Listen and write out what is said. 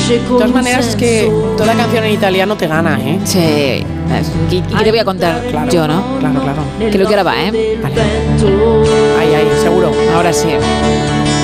De todas maneras, es que toda canción en italiano te gana, ¿eh? Sí. ¿Y qué te voy a contar? Claro, Yo, ¿no? Claro. Creo que ahora va, ¿eh? Vale. Ahí, seguro. Ahora sí.